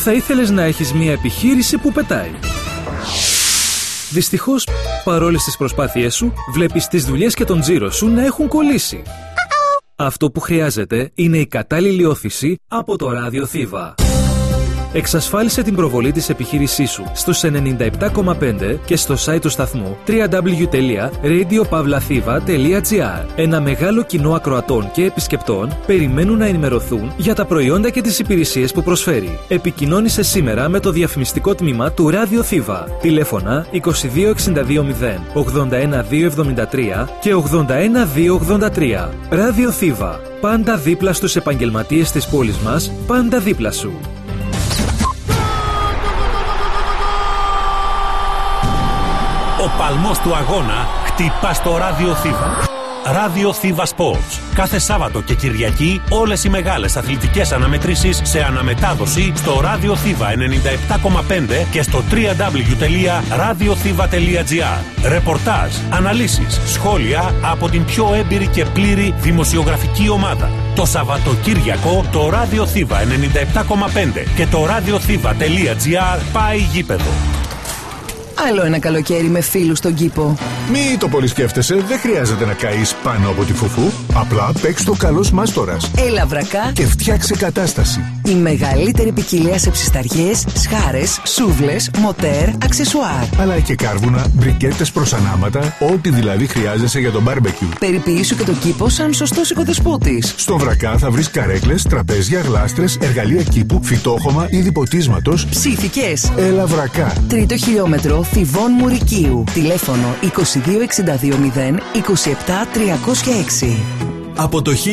Θα ήθελες να έχεις μια επιχείρηση που πετάει. Δυστυχώς, παρόλες τις προσπάθειές σου, βλέπεις τις δουλειές και τον τζίρο σου να έχουν κολλήσει. Αυτό που χρειάζεται είναι η κατάλληλη όθηση από το ράδιο Θήβα. Εξασφάλισε την προβολή της επιχείρησής σου στους 97,5 και στο site του σταθμού www.radiopavlathiva.gr. Ένα μεγάλο κοινό ακροατών και επισκεπτών περιμένουν να ενημερωθούν για τα προϊόντα και τις υπηρεσίες που προσφέρει. Επικοινώνησε σήμερα με το διαφημιστικό τμήμα του Ράδιο Θήβα. Τηλέφωνα 22620 81273 και 81283. Ράδιο Θήβα. Πάντα δίπλα στους επαγγελματίες της πόλης μας, πάντα δίπλα σου. Ο παλμός του αγώνα χτυπά στο Ράδιο Θήβα. Ράδιο Θήβα Sports. Κάθε Σάββατο και Κυριακή όλες οι μεγάλες αθλητικές αναμετρήσεις σε αναμετάδοση στο Ράδιο Θήβα 97,5 και στο www.radiothiva.gr. Ρεπορτάζ, αναλύσεις, σχόλια από την πιο έμπειρη και πλήρη δημοσιογραφική ομάδα. Το Σαββατοκύριακο το Ράδιο Θήβα 97,5 και το radiothiva.gr πάει γήπεδο. Άλλο ένα καλοκαίρι με φίλους στον κήπο. Μη το πολύ σκέφτεσαι, δεν χρειάζεται να καείς πάνω από τη φουφού. Απλά παίξ' το καλός μάστορας. Έλα βρακά και φτιάξε κατάσταση. Η μεγαλύτερη ποικιλία σε ψισταριές, σχάρες, σούβλες, μοτέρ, αξεσουάρ. Αλλά και κάρβουνα, μπρικέτες προς ανάματα, ό,τι δηλαδή χρειάζεσαι για το μπάρμπεκιου. Περιποιήσου και το κήπο σαν σωστός οικοδεσπότης. Στο βρακά θα βρεις καρέκλες, τραπέζια, γλάστρες, εργαλεία κήπου, φυτόχωμα, είδη ποτίσματος. Ψήθηκες. Έλα βρακά. Τρίτο χιλιόμετρο Θηβών Μουρικίου. Τηλέφωνο 2262 027 306. Από το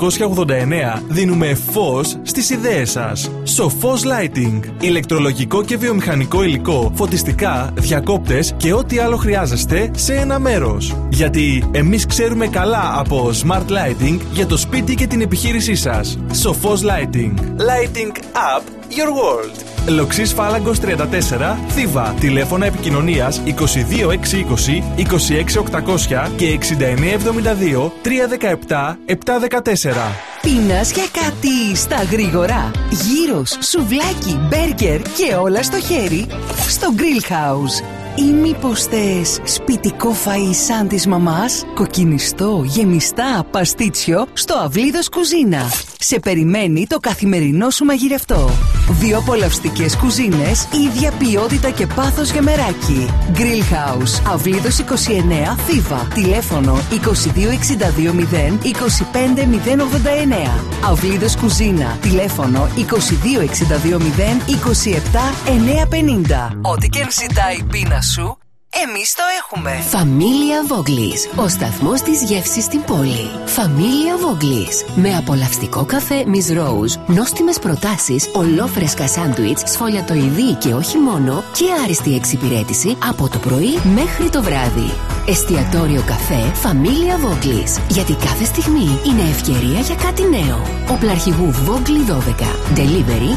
1989 δίνουμε φως στις ιδέες σας. Σοφός Lighting. Ηλεκτρολογικό και βιομηχανικό υλικό, φωτιστικά, διακόπτες και ό,τι άλλο χρειάζεστε σε ένα μέρος. Γιατί εμείς ξέρουμε καλά από Smart Lighting για το σπίτι και την επιχείρησή σας. Σοφός Lighting. Lighting up your world. Λοξής Φάλαγκος 34, Θήβα. Τηλέφωνα επικοινωνίας 22620 26800 και 6972 317 714. Πίνας για κάτι στα γρήγορα. Γύρος, σουβλάκι, μπέργκερ και όλα στο χέρι στο Grill House. Ή μήπως θες σπιτικό φαΐ σαν της μαμάς, κοκκινιστό, γεμιστά, παστίτσιο στο Αυλίδος Κουζίνα. Σε περιμένει το καθημερινό σου μαγειρευτό. Δύο απολαυστικές κουζίνες, ίδια ποιότητα και πάθος για μεράκι. Grill House, Αυλίδος 29, Θήβα. Τηλέφωνο 2262 0 25 089. Αυλίδος Κουζίνα. Τηλέφωνο 2262 0 27 950. Ό,τι και αν ζητάει η πείνα σου, εμείς το έχουμε. Familia Voglis, ο σταθμός της γεύσης στην πόλη. Familia Voglis, με απολαυστικό καφέ Miss Rose, νόστιμες προτάσεις, ολόφρεσκα σάντουιτς, σφολιατοειδή και όχι μόνο, και άριστη εξυπηρέτηση από το πρωί μέχρι το βράδυ. Εστιατόριο καφέ Familia Voglis, γιατί κάθε στιγμή είναι ευκαιρία για κάτι νέο. Οπλαρχηγού Vogli 12. Delivery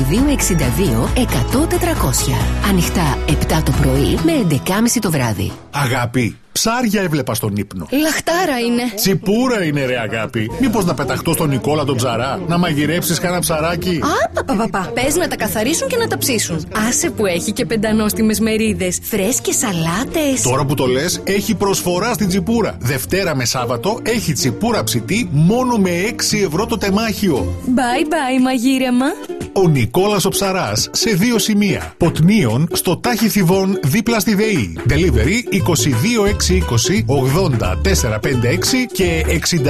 2262 100 400. Ανοιχτά 7 το πρωί με 11.30 το βράδυ. Αγάπη, ψάρια έβλεπα στον ύπνο. Λαχτάρα είναι. Τσιπούρα είναι, ρε αγάπη. Μήπως να πεταχτώ στον Νικόλα τον ψαρά, να μαγειρέψεις κανένα ψαράκι? Πες να τα καθαρίσουν και να τα ψήσουν. Άσε που έχει και πεντανόστιμες μερίδες, φρέσκες σαλάτες. Τώρα που το λες, έχει προσφορά στην Τσιπούρα. Δευτέρα με Σάββατο έχει τσιπούρα ψητή μόνο με 6 ευρώ το τεμάχιο. Bye bye μαγείρεμα. Ο Νικόλας ο ψαράς σε 2 σημεία. Ποτνίων στο Τάχι Θηβών δίπλα στη ΔΕΗ. Delivery 22620 80 456 και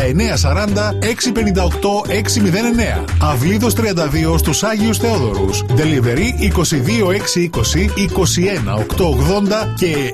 6940 658 609. Αυλίδος 32 στους Άγιους Θεόδωρους. Delivery 22620 21 880 και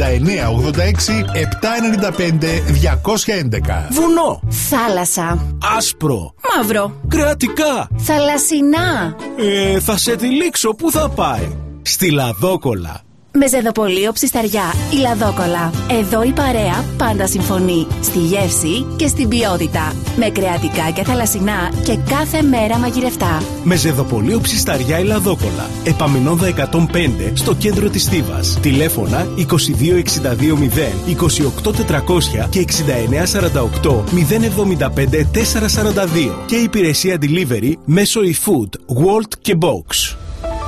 6986 795 211. Βουνό. Θάλασσα. Άσπρο. Μαύρο. Κρεατικά. Θαλασσινά. Θα σε τυλίξω, πού θα πάει? Στη Λαδόκολα. Με Ζεδοπολείο Ψισταριά, η Λαδόκολα. Εδώ η παρέα πάντα συμφωνεί. Στη γεύση και στην ποιότητα. Με κρεατικά και θαλασσινά και κάθε μέρα μαγειρευτά. Με Ζεδοπολείο Ψισταριά, η Λαδόκολα. Επαμεινώνδα 105 στο κέντρο της Θήβας. Τηλέφωνα 2262 0 28 400 και 6948 075 442. Και υπηρεσία delivery μέσω eFood, World και Box.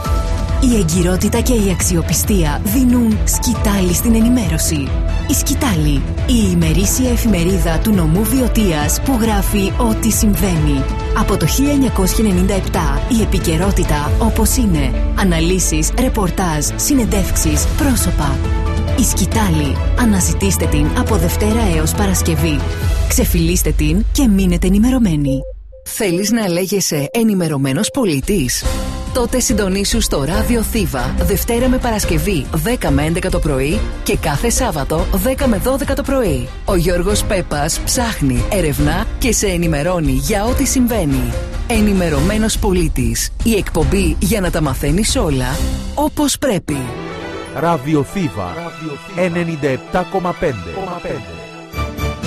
Η εγκυρότητα και η αξιοπιστία δίνουν σκητάλη στην ενημέρωση. Η Σκητάλη, η ημερήσια εφημερίδα του νομού Βιωτίας που γράφει ό,τι συμβαίνει. Από το 1997 η επικαιρότητα όπως είναι. Αναλύσεις, ρεπορτάζ, συνεντεύξεις, πρόσωπα. Η Σκητάλη. Αναζητήστε την από Δευτέρα έως Παρασκευή. Ξεφυλίστε την και μείνετε ενημερωμένοι. Θέλεις να λέγεσαι ενημερωμένος πολίτης? Τότε συντονίσου στο Ράδιο Θήβα Δευτέρα με Παρασκευή 10 με 11 το πρωί και κάθε Σάββατο 10 με 12 το πρωί. Ο Γιώργος Πέπας ψάχνει, ερευνά και σε ενημερώνει για ό,τι συμβαίνει. Ενημερωμένος πολίτης. Η εκπομπή για να τα μαθαίνεις όλα όπως πρέπει. Ράδιο Θήβα 97,5.